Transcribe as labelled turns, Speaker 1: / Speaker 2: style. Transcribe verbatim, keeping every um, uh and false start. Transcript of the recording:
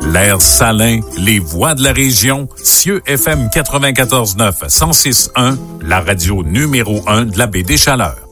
Speaker 1: L'air salin, les voix de la région, Cieux F M quatre-vingt-quatorze neuf, cent six un, la radio numéro un de la baie des Chaleurs.